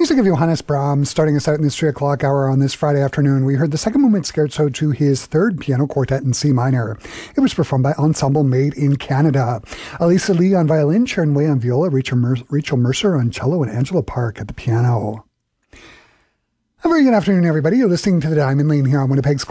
Music of Johannes Brahms, starting us out in this 3 o'clock hour on this Friday afternoon. We heard the second movement scherzo to his third piano quartet in C minor. It was performed by Ensemble Made in Canada. Elisa Lee on violin, Sharon Way on viola, Rachel Mercer on cello, and Angela Park at the piano. A very good afternoon, everybody. You're listening to The Diamond Lane here on Winnipeg's